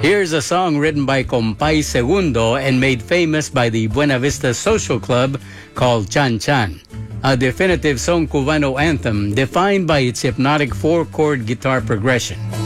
Here's a song written by Compay Segundo and made famous by the Buena Vista Social Club called Chan Chan, a definitive Song Cubano anthem defined by its hypnotic four-chord guitar progression.